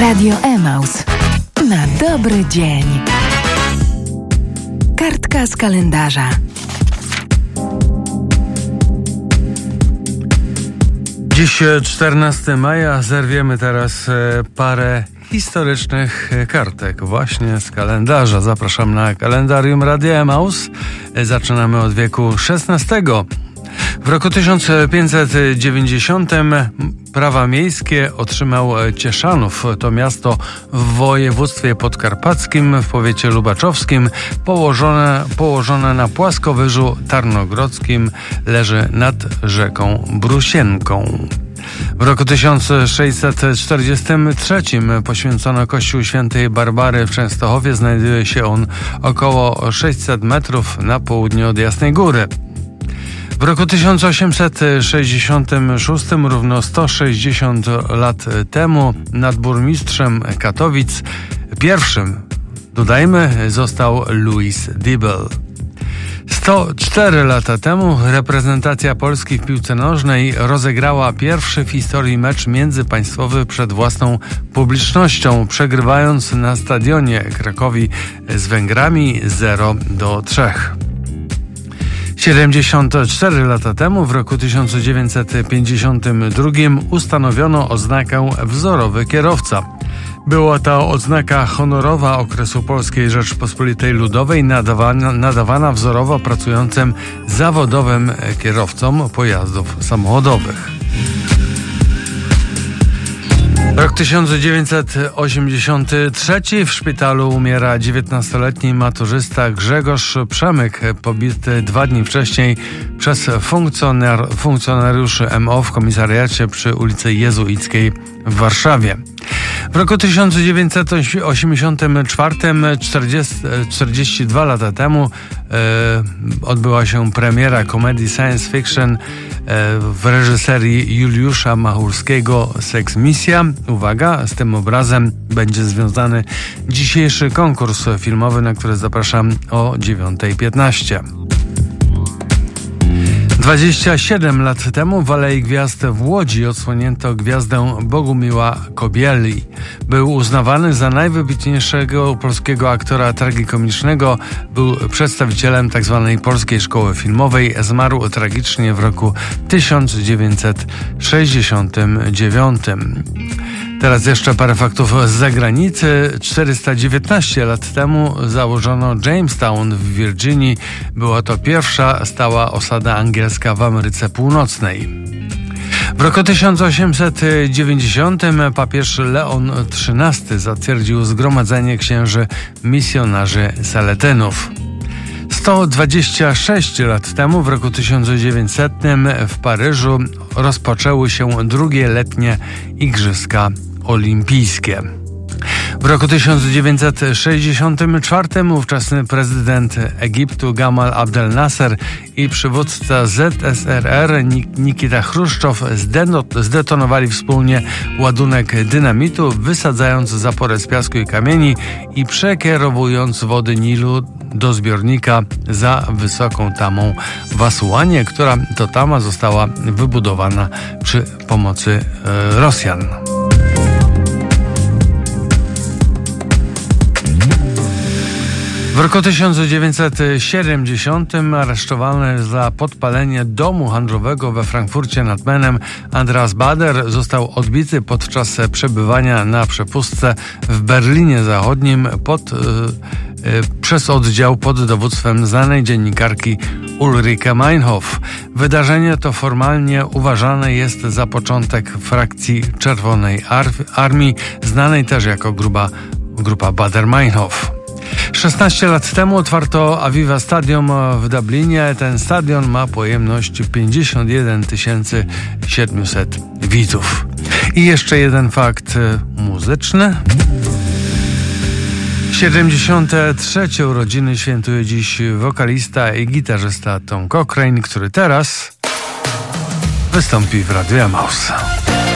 Radio Emaus. Na dobry dzień. Kartka z kalendarza. Dziś 14 maja, zerwiemy teraz parę historycznych kartek właśnie z kalendarza. Zapraszam na kalendarium Radia Emaus. Zaczynamy od wieku XVI. W roku 1590 prawa miejskie otrzymał Cieszanów. To miasto w województwie podkarpackim, w powiecie lubaczowskim, położone na płaskowyżu tarnogrodzkim, leży nad rzeką Brusienką. W roku 1643 poświęcono kościół świętej Barbary w Częstochowie. Znajduje się on około 600 metrów na południe od Jasnej Góry. W roku 1866, równo 160 lat temu, nad burmistrzem Katowic, pierwszym, dodajmy, został Louis Dibble. 104 lata temu reprezentacja Polski w piłce nożnej rozegrała pierwszy w historii mecz międzypaństwowy przed własną publicznością, przegrywając na stadionie Krakowi z Węgrami 0-3. 74 lata temu, w roku 1952, ustanowiono oznakę wzorowy kierowca. Była to odznaka honorowa okresu Polskiej Rzeczpospolitej Ludowej, nadawana wzorowo pracującym zawodowym kierowcom pojazdów samochodowych. Rok 1983. W szpitalu umiera 19-letni maturzysta Grzegorz Przemyk, pobity 2 dni wcześniej przez funkcjonariuszy MO w komisariacie przy ulicy Jezuickiej w Warszawie. W roku 1984, 42 lata temu, odbyła się premiera komedii science fiction w reżyserii Juliusza Machulskiego Seks Misja. Uwaga, z tym obrazem będzie związany dzisiejszy konkurs filmowy, na który zapraszam o 9:15. 27 lat temu w Alei Gwiazd w Łodzi odsłonięto gwiazdę Bogumiła Kobieli. Był uznawany za najwybitniejszego polskiego aktora tragikomicznego. Był przedstawicielem tzw. polskiej szkoły filmowej. Zmarł tragicznie w roku 1969. Teraz jeszcze parę faktów z zagranicy. 419 lat temu założono Jamestown w Virginii. Była to pierwsza stała osada angielska w Ameryce Północnej. W roku 1890 papież Leon XIII zatwierdził Zgromadzenie Księży Misjonarzy Saletynów. 126 lat temu, w roku 1900, w Paryżu rozpoczęły się drugie letnie Igrzyska Olimpijskie. W roku 1964 ówczesny prezydent Egiptu Gamal Abdel Nasser i przywódca ZSRR Nikita Chruszczow zdetonowali wspólnie ładunek dynamitu, wysadzając zaporę z piasku i kamieni i przekierowując wody Nilu do zbiornika za wysoką tamą w Asuanie, która to tama została wybudowana przy pomocy Rosjan. W roku 1970 aresztowany za podpalenie domu handlowego we Frankfurcie nad Menem Andreas Bader został odbity podczas przebywania na przepustce w Berlinie Zachodnim przez oddział pod dowództwem znanej dziennikarki Ulrike Meinhof. Wydarzenie to formalnie uważane jest za początek frakcji Czerwonej Armii, znanej też jako grupa Baader-Meinhof. 16 lat temu otwarto Aviva Stadium w Dublinie. Ten stadion ma pojemność 51 700 widzów. I jeszcze jeden fakt muzyczny. 73. urodziny świętuje dziś wokalista i gitarzysta Tom Cochrane, który teraz wystąpi w Radiu Emaus.